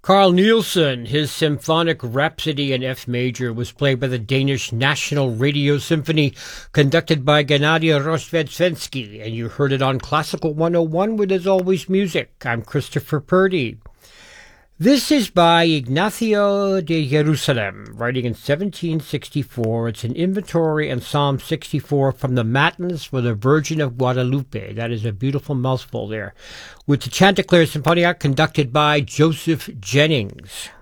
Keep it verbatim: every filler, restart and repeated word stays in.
Carl Nielsen, his symphonic Rhapsody in F major was played by the Danish National Radio Symphony, conducted by Gennady Rozhvedtsky, and you heard it on Classical one oh one with As Always Music. I'm Christopher Purdy. This is by Ignacio de Jerusalem, writing in seventeen sixty-four. It's an inventory and Psalm sixty-four from the Matins for the Virgin of Guadalupe. That is a beautiful mouthful there. With the Chanticleer Symphoniac conducted by Joseph Jennings.